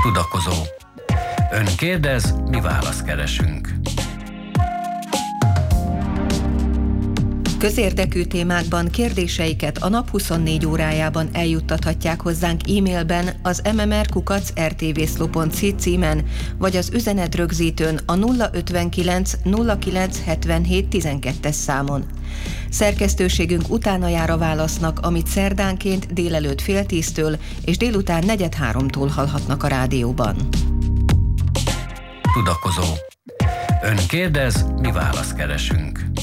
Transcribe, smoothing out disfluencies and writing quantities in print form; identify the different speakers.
Speaker 1: Tudakozó. Ön kérdez, mi választ keresünk.
Speaker 2: Közérdekű témákban kérdéseiket a nap 24 órájában eljuttathatják hozzánk e-mailben az mmr@rtvszlo.ci címen, vagy az üzenetrögzítőn a 059 09 77 12-es számon. Szerkesztőségünk utána jár a válasznak, amit szerdánként délelőtt 9:30-től és délután 14:45-től hallhatnak a rádióban.
Speaker 1: Tudakozó. Ön kérdez, mi választ keresünk.